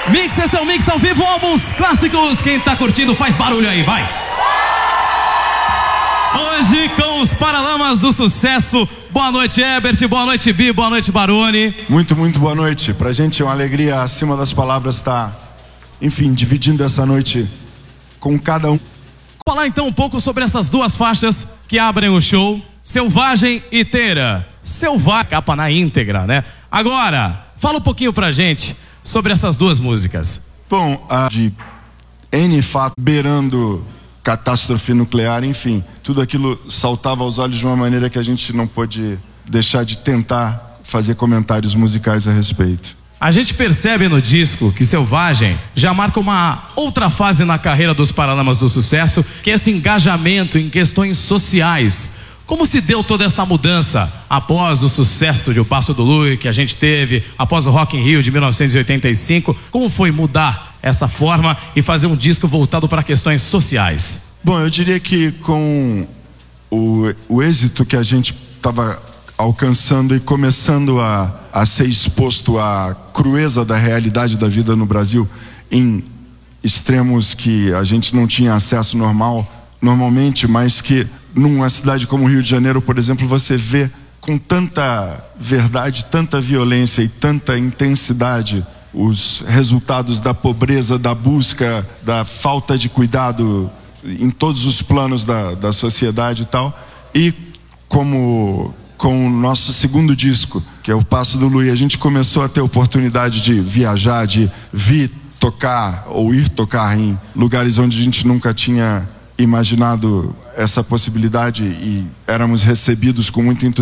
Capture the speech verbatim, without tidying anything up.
Mix, esse é o Mix ao vivo, álbuns clássicos. Quem tá curtindo faz barulho aí, vai. Hoje com os Paralamas do Sucesso. Boa noite, Herbert, boa noite, Bi, boa noite, Baroni. Muito, muito boa noite. Pra gente é uma alegria acima das palavras estar, enfim, dividindo essa noite com cada um. Vou falar então um pouco sobre essas duas faixas que abrem o show, Selvagem e Teira. Selvagem, capa na íntegra, né? Agora, fala um pouquinho pra gente sobre essas duas músicas. Bom, a de N fato beirando catástrofe nuclear, enfim, tudo aquilo saltava aos olhos de uma maneira que a gente não pôde deixar de tentar fazer comentários musicais a respeito. A gente percebe no disco que Selvagem já marca uma outra fase na carreira dos Paralamas do Sucesso, que é esse engajamento em questões sociais. Como se deu toda essa mudança após o sucesso de O Passo do Lui que a gente teve, após o Rock in Rio de mil novecentos e oitenta e cinco? Como foi mudar essa forma e fazer um disco voltado para questões sociais? Bom, eu diria que com o, o êxito que a gente estava alcançando e começando a, a ser exposto à crueza da realidade da vida no Brasil, em extremos que a gente não tinha acesso normal, normalmente, mas que numa cidade como o Rio de Janeiro, por exemplo, você vê com tanta verdade, tanta violência e tanta intensidade os resultados da pobreza, da busca, da falta de cuidado em todos os planos da, da sociedade e tal. E como com o nosso segundo disco, que é O Passo do Lui, a gente começou a ter oportunidade de viajar, de vir tocar ou ir tocar em lugares onde a gente nunca tinha imaginado essa possibilidade, e éramos recebidos com muito entusiasmo.